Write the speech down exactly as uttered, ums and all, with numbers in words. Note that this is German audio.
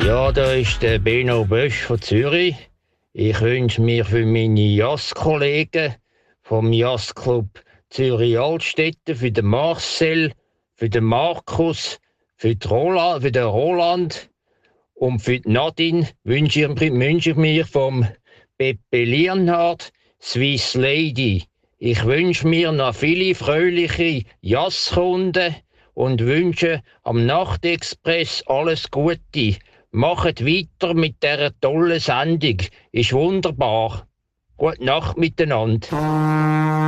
Ja, da ist der Benno Bösch von Zürich. Ich wünsche mir für meine Jazz-Kollegen vom Jazzclub Zürich Altstädte, für den Marcel, für den Markus, für, die Roland, für den Roland und für die Nadine wünsche ich, wünsche ich mir vom Pepe Lienhardt Swiss Lady. Ich wünsche mir noch viele fröhliche Jazzkunden und wünsche am Nachtexpress alles Gute. Macht weiter mit dieser tollen Sendung. Ist wunderbar. Gute Nacht miteinander.